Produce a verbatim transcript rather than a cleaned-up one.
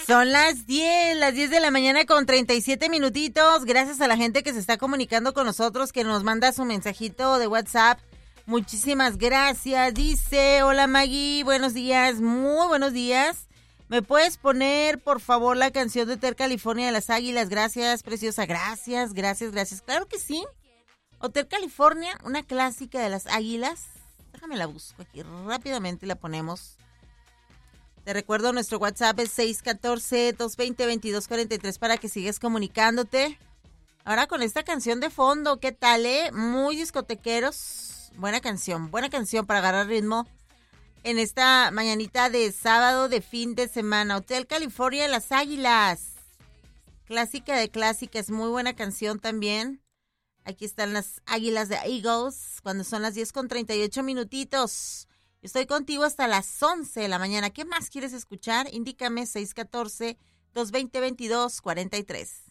Son las diez, las diez de la mañana con treinta y siete minutitos. Gracias a la gente que se está comunicando con nosotros, que nos manda su mensajito de WhatsApp. Muchísimas gracias. Dice, hola Maggie, buenos días, muy buenos días. ¿Me puedes poner, por favor, la canción de Hotel California de las Águilas? Gracias, preciosa, gracias, gracias, gracias. Claro que sí. Hotel California, una clásica de las Águilas. Déjame la busco aquí, rápidamente la ponemos. Te recuerdo, nuestro WhatsApp es seis uno cuatro, dos dos cero, dos dos cuatro tres para que sigas comunicándote. Ahora con esta canción de fondo, ¿qué tal, eh? Muy discotequeros. Buena canción, buena canción para agarrar ritmo en esta mañanita de sábado de fin de semana. Hotel California de las Águilas. Clásica de clásicas, muy buena canción también. Aquí están las Águilas de Eagles, cuando son las diez con treinta y ocho minutitos. Estoy contigo hasta las once de la mañana. ¿Qué más quieres escuchar? Indícame seis uno cuatro, dos dos cero, dos dos cuatro tres.